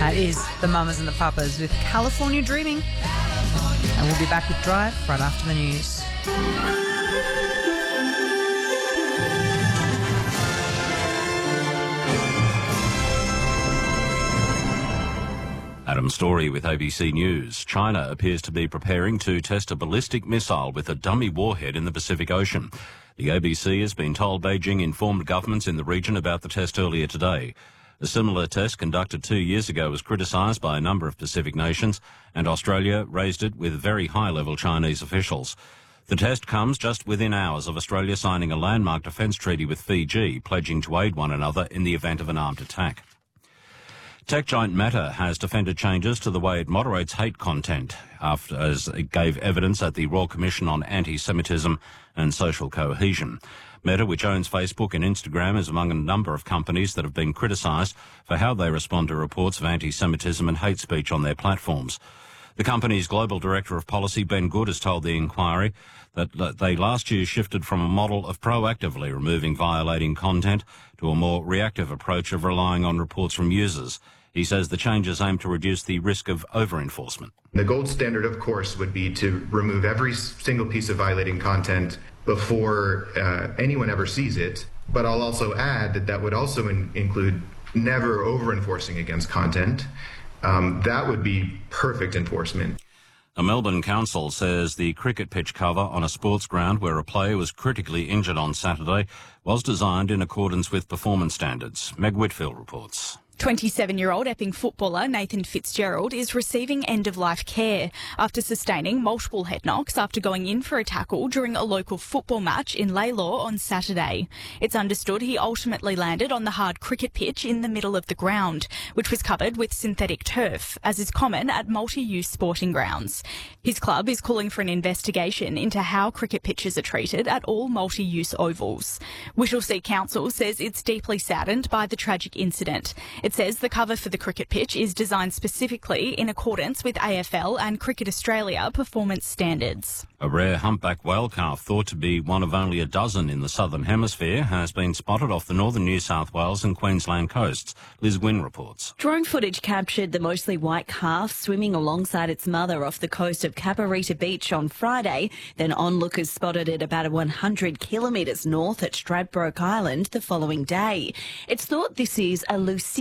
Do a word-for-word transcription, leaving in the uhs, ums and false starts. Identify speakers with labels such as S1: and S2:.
S1: That is the Mamas and the Papas with California Dreaming. And we'll be back with Drive right after the news.
S2: Adam Story with A B C News. China appears to be preparing to test a ballistic missile with a dummy warhead in the Pacific Ocean. The A B C has been told Beijing informed governments in the region about the test earlier today. A similar test conducted two years ago was criticised by a number of Pacific nations, and Australia raised it with very high-level Chinese officials. The test comes just within hours of Australia signing a landmark defence treaty with Fiji, pledging to aid one another in the event of an armed attack. Tech giant Meta has defended changes to the way it moderates hate content after as it gave evidence at the Royal Commission on Anti-Semitism and Social Cohesion. Meta, which owns Facebook and Instagram, is among a number of companies that have been criticised for how they respond to reports of anti-Semitism and hate speech on their platforms. The company's global director of policy, Ben Good, has told the inquiry that they last year shifted from a model of proactively removing violating content to a more reactive approach of relying on reports from users. He says the changes aim to reduce the risk of over-enforcement.
S3: The gold standard, of course, would be to remove every single piece of violating content before uh, anyone ever sees it. But I'll also add that that would also in- include never over-enforcing against content. Um, that would be perfect enforcement.
S2: A Melbourne council says the cricket pitch cover on a sports ground where a player was critically injured on Saturday was designed in accordance with performance standards. Meg Whitfield reports.
S4: twenty-seven-year-old Epping footballer Nathan Fitzgerald is receiving end-of-life care after sustaining multiple head knocks after going in for a tackle during a local football match in Laylaw on Saturday. It's understood he ultimately landed on the hard cricket pitch in the middle of the ground, which was covered with synthetic turf, as is common at multi-use sporting grounds. His club is calling for an investigation into how cricket pitches are treated at all multi-use ovals. Whittlesea Council says it's deeply saddened by the tragic incident. It says the cover for the cricket pitch is designed specifically in accordance with A F L and Cricket Australia performance standards.
S2: A rare humpback whale calf, thought to be one of only a dozen in the southern hemisphere, has been spotted off the northern New South Wales and Queensland coasts. Liz Wynn reports.
S5: Drone footage captured the mostly white calf swimming alongside its mother off the coast of Cabarita Beach on Friday. Then onlookers spotted it about one hundred kilometres north at Stradbroke Island the following day. It's thought this is a Lucia